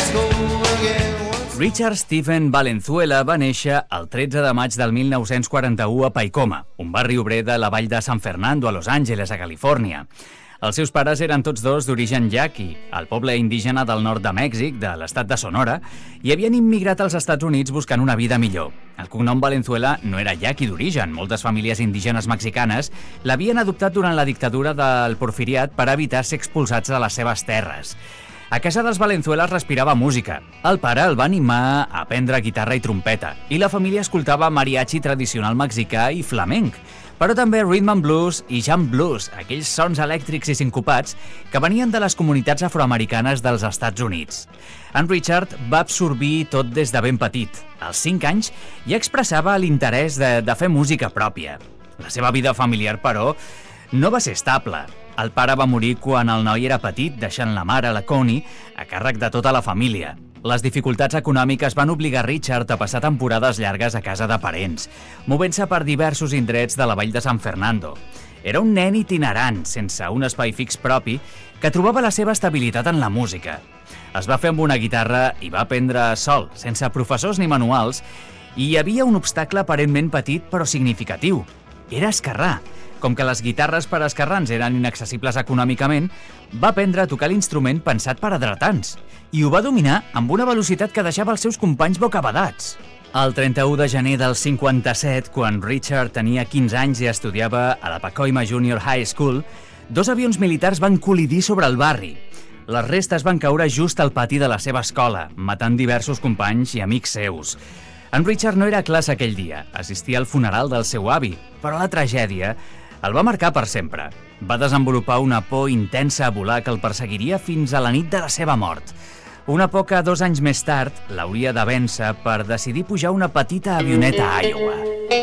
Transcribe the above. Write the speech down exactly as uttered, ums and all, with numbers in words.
Richard Stephen Valenzuela va néixer el tretze de maig del mil nou-cents quaranta-u a Paicoma, un barri obrer de la vall de San Fernando, a Los Angeles, a Califòrnia. Els seus pares eren tots dos d'origen yaqui, el poble indígena del nord de Mèxic, de l'estat de Sonora, i havien immigrat als Estats Units buscant una vida millor. El cognom Valenzuela no era yaqui d'origen. Moltes famílies indígenes mexicanes l'havien adoptat durant la dictadura del Porfiriat per evitar ser expulsats de les seves terres. A casa dels Valenzuela es respirava música. El pare el va animar a aprendre guitarra i trompeta, i la família escoltava mariachi tradicional mexicà i flamenc, però també rhythm and blues i jam blues, aquells sons elèctrics i sincopats que venien de les comunitats afroamericanes dels Estats Units. En Richard va absorbir tot des de ben petit. Als cinc anys ja expressava l'interès de, de fer música pròpia. La seva vida familiar, però, no va ser estable. El pare va morir quan el noi era petit, deixant la mare, la Connie, a càrrec de tota la família. Les dificultats econòmiques van obligar Richard a passar temporades llargues a casa de parents, movent-se per diversos indrets de la vall de San Fernando. Era un nen itinerant, sense un espai fix propi, que trobava la seva estabilitat en la música. Es va fer amb una guitarra i va aprendre sol, sense professors ni manuals, i hi havia un obstacle aparentment petit però significatiu. Era esquerrà. Com que les guitarres per a esquerrans eren inaccessibles econòmicament, va aprendre a tocar l'instrument pensat per a dretans, i ho va dominar amb una velocitat que deixava els seus companys bocabadats. El trenta-u de gener del cinquanta-set, quan Richard tenia quinze anys i estudiava a la Pacoima Junior High School, dos avions militars van col·lidir sobre el barri. Les restes van caure just al pati de la seva escola, matant diversos companys i amics seus. En Richard no era a classe aquell dia, assistia al funeral del seu avi, però la tragèdia el va marcar per sempre. Va desenvolupar una por intensa a volar que el perseguiria fins a la nit de la seva mort. Una por que dos anys més tard l'hauria de vèncer per decidir pujar una petita avioneta a Iowa.